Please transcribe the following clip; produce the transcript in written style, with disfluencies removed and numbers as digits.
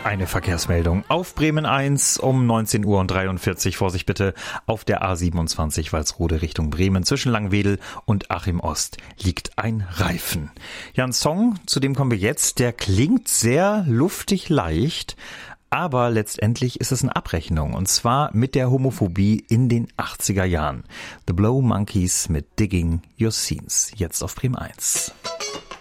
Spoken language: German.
Eine Verkehrsmeldung auf Bremen 1 um 19:43 Uhr. Vorsicht bitte auf der A27 Walsrode Richtung Bremen. Zwischen Langwedel und Achim Ost liegt ein Reifen. Ja, ein Song, zu dem kommen wir jetzt. Der klingt sehr luftig leicht, aber letztendlich ist es eine Abrechnung. Und zwar mit der Homophobie in den 80er Jahren. The Blow Monkeys mit Digging Your Scenes. Jetzt auf Bremen 1.